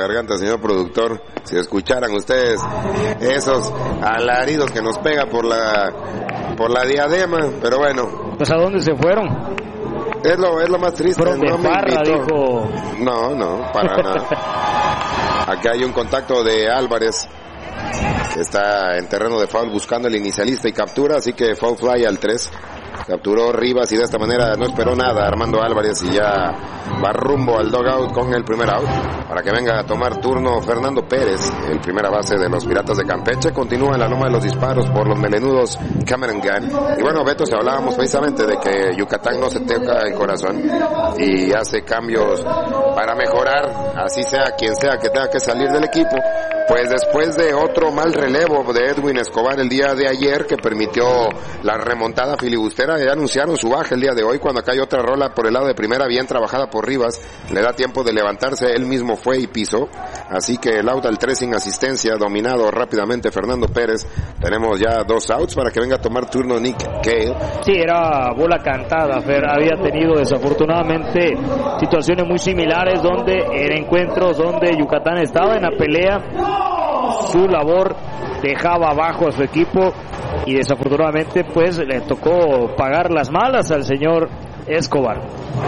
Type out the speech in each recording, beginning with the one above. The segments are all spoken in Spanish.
garganta, señor productor. Si escucharan ustedes esos alaridos que nos pega por la diadema, pero bueno. Pues ¿a dónde se fueron? Es lo más triste. No me invitó. Dijo. No, para nada. Aquí hay un contacto de Álvarez. Está en terreno de foul buscando el inicialista y captura, así que foul fly al 3. Capturó Rivas y de esta manera no esperó nada Armando Álvarez y ya va rumbo al dugout con el primer out para que venga a tomar turno Fernando Pérez, el primera base de los Piratas de Campeche. Continúa la loma de los disparos por los melenudos Cameron Gunn. Y bueno, Beto, si hablábamos precisamente de que Yucatán no se toca el corazón y hace cambios para mejorar, así sea quien sea que tenga que salir del equipo, pues después de otro mal relevo de Edwin Escobar el día de ayer que permitió la remontada filibustera, ya anunciaron su baja el día de hoy cuando acá hay otra rola por el lado de primera bien trabajada por Rivas, le da tiempo de levantarse, él mismo fue y pisó, así que el out al 3 sin asistencia, dominado rápidamente Fernando Pérez. Tenemos ya 2 outs para que venga a tomar turno Nick Cale. Sí, era bola cantada, Fer, había tenido desafortunadamente situaciones muy similares donde en encuentros donde Yucatán estaba en la pelea, su labor dejaba abajo a su equipo y desafortunadamente pues le tocó pagar las malas al señor Escobar.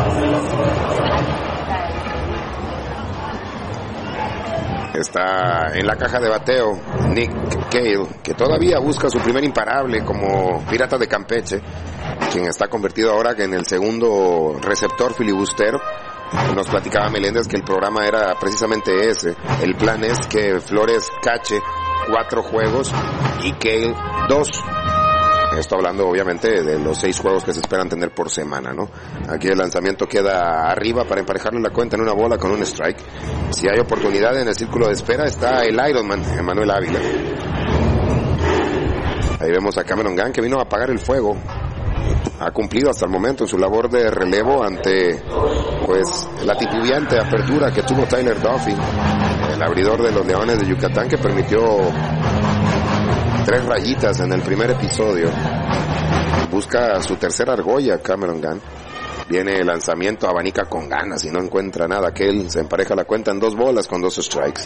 Está en la caja de bateo Nick Cale, que todavía busca su primer imparable como Pirata de Campeche, quien está convertido ahora en el segundo receptor filibustero. Nos platicaba Meléndez que el programa era precisamente ese. El plan es que Flores cache 4 juegos y Cale 2. Esto hablando obviamente de los 6 juegos que se esperan tener por semana, ¿no? Aquí el lanzamiento queda arriba para emparejarle la cuenta en una bola con un strike. Si hay oportunidad en el círculo de espera está el Ironman, Emanuel Ávila. Ahí vemos a Cameron Gunn que vino a apagar el fuego. Ha cumplido hasta el momento en su labor de relevo ante pues la titubeante apertura que tuvo Tyler Duffy, el abridor de los Leones de Yucatán, que permitió 3 rayitas en el primer episodio. Busca su tercera argolla Cameron Gunn. Viene el lanzamiento, abanica con ganas y no encuentra nada. Que él se empareja la cuenta en 2 bolas con 2 strikes.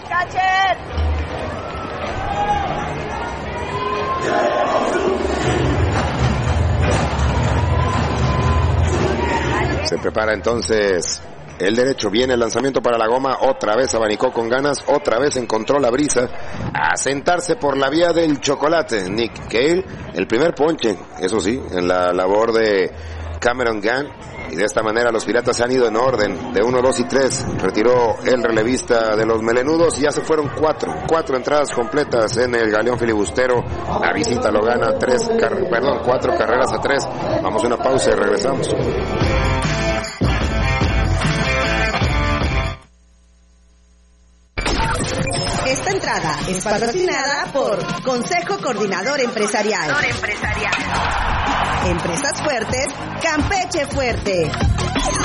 Se prepara entonces el derecho, viene el lanzamiento para la goma, otra vez abanicó con ganas, otra vez encontró la brisa, a sentarse por la vía del chocolate Nick Cale, el primer ponche, eso sí, en la labor de Cameron Gunn, y de esta manera los Piratas se han ido en orden, de 1, 2 y 3, retiró el relevista de los melenudos y ya se fueron 4 entradas completas en el galeón filibustero. La visita lo gana 4 carreras a 3, vamos a una pausa y regresamos. Esta entrada es patrocinada por Consejo Coordinador Empresarial. Empresas fuertes, Campeche fuerte.